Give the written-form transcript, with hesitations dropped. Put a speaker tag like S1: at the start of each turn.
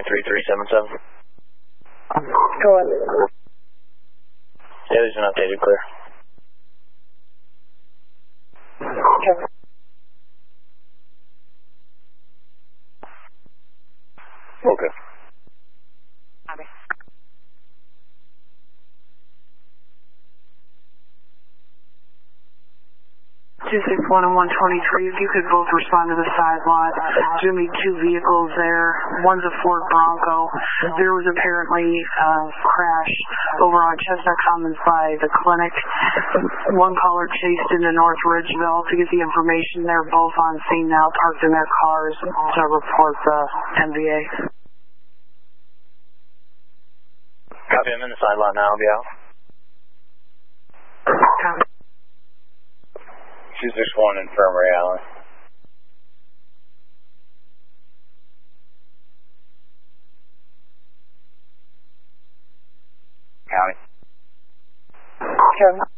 S1: 1.3377.
S2: Go ahead.
S1: Yeah, there's an updated clear.
S2: Okay.
S1: Okay.
S2: Copy. 261 and 123, if you could both respond to the side lot. There's going to be two vehicles there. One's a Ford Bronco. There was apparently a crash over on Chestnut Commons by the clinic. One caller chased into North Ridgeville to get the information. They're both on scene now, parked in their cars to report the MVA.
S1: Copy, I'm in the side lot now. I'll be out.
S2: Copy.
S1: 261 Infirmary Alley. County.
S2: Kevin.